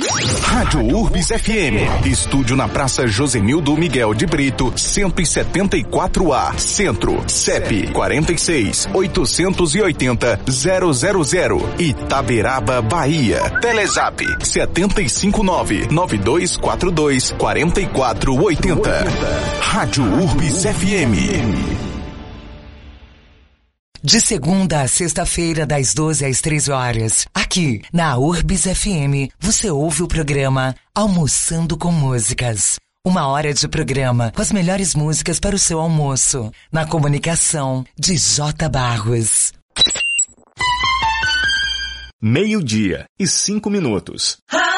Rádio Urbis FM. Estúdio na Praça Josenildo Miguel de Brito, 174A, Centro. CEP 46 880 000. Itaberaba, Bahia. Telezap 759-9242-4480. Rádio Urbis FM. De segunda a sexta-feira, das 12 às 13 horas, aqui na Urbis FM, você ouve o programa Almoçando com Músicas. 1 hora de programa com as melhores músicas para o seu almoço. Na comunicação de J. Barros. 12:05.